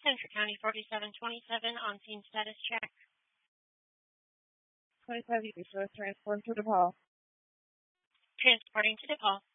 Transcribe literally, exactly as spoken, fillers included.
Central County forty-seven twenty-seven on scene status check. twenty-five, you can show us transport to DePaul. Transporting to DePaul.